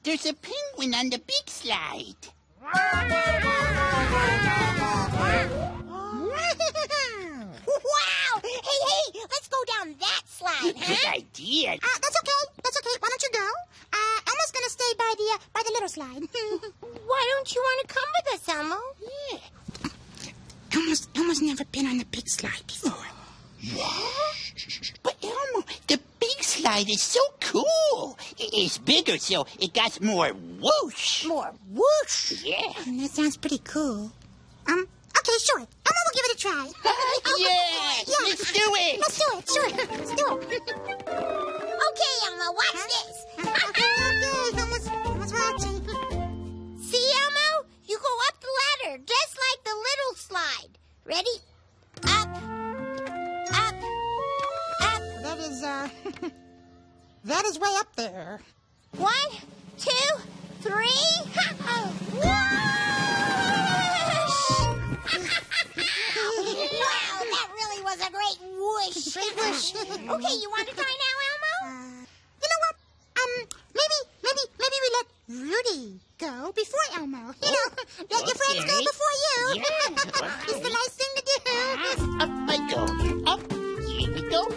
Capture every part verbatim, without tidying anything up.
there's a penguin on the big slide. Wow! Hey, hey, let's go down that slide, huh? Good idea. Uh, that's okay. That's okay. Why don't you go? Uh, Elmo's gonna stay by the uh, by the little slide. Why don't you want to come with us, Elmo? Yeah. Elmo's Elmo's never been on the big slide before. What? But Elmo, the big slide is so cool. I- It's bigger, so it got more whoosh. More whoosh. Yeah. Mm, that sounds pretty cool. Um. Okay, sure. Elmo will give it a try. Yeah, Yeah. let's do it. Let's do it. Sure. Let's do it. Okay, Elmo, watch this. Okay, Elmo's, Elmo's watching. See, Elmo? You go up the ladder, just like the little slide. Ready? Up. Up. Up. That is, uh... that is way up there. One, two, three. Wow, that really was a great whoosh. Great whoosh. Okay, you want to try now, Elmo? Uh, you know what? Um, maybe, maybe, maybe we let Rudy go before Elmo. You know, let your friends go okay. before you. Yeah, It's the nice thing to do. Up I go. Up. Here we go.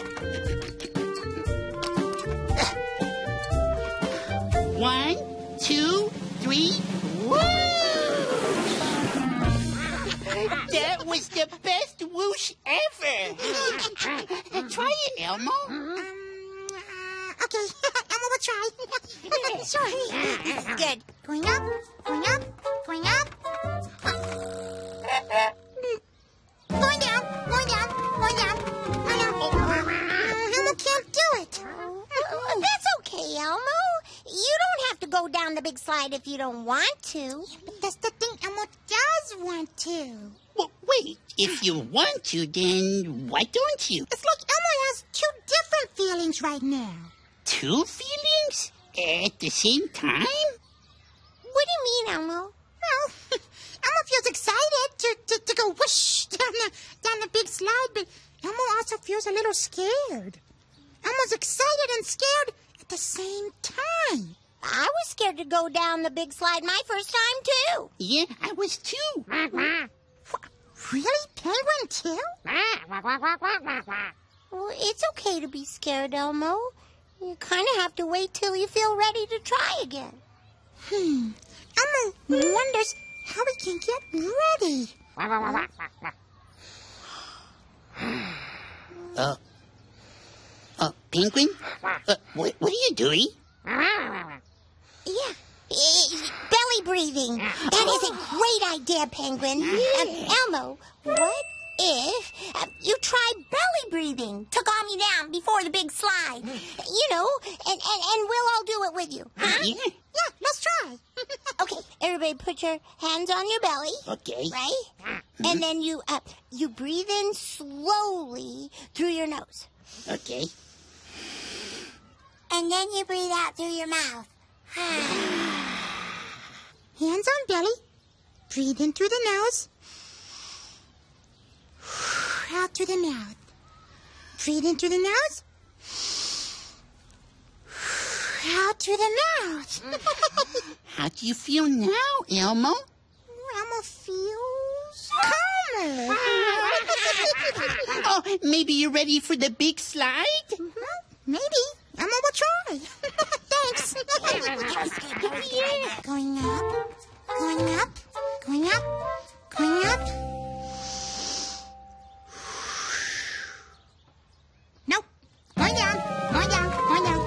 One, two, three. Whoosh! That was the best whoosh ever. Try it, Elmo. Um, uh, okay, Elmo will try. Sure. Good. Going up, going up, going up. Going down, going down, going down. Oh, no. Uh, Elmo can't do it. That's okay, Elmo. You don't have to go down the big slide if you don't want to. But that's the thing, Elmo does want to. Well, wait. If you want to, then why don't you? It's like Elmo has two different feelings right now. Two feelings at the same time? What do you mean, Elmo? Well, Elmo feels excited to, to, to go whoosh down the, down the big slide, but Elmo also feels a little scared. Elmo's excited and scared at the same time. I was scared to go down the big slide my first time, too. Yeah, I was too. Really? Penguin too? Well, it's okay to be scared, Elmo. You kind of have to wait till you feel ready to try again. Hmm. Elmo wonders how he can get ready. Uh, uh, Penguin? Uh, what, what are you doing? Yeah. Eh, belly breathing. That is a great idea, Penguin. Um, Elmo, what if uh, you try belly breathing to calm you down before the big slide? You know, and, and, and we'll all do it with you. Huh? Yeah. Yeah, let's try. Okay, everybody put your hands on your belly. Okay. Right? And then you uh, you breathe in slowly through your nose. Okay. And then you breathe out through your mouth. Hands on belly. Breathe in through the nose. Out through the mouth. Breathe in through the nose. Out through the mouth. How do you feel now, Elmo? Elmo feels calmer. Oh, maybe you're ready for the big slide? Well, maybe. Elmo will try. Thanks. Yeah. Going up, going up, going up, going up. Nope. Going down, going down, going down.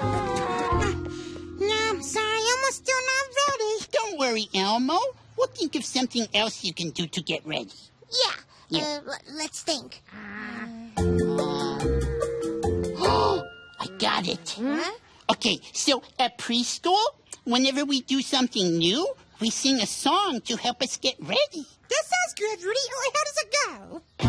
No, I'm sorry. Elmo's still not ready. Don't worry, Elmo. We'll think of something else you can do to get ready. Yeah. Yeah. Uh, l- let's think. Oh, I got it. Huh? Okay, so at preschool, whenever we do something new, we sing a song to help us get ready. That sounds good, Rudy. Oh, how does it go?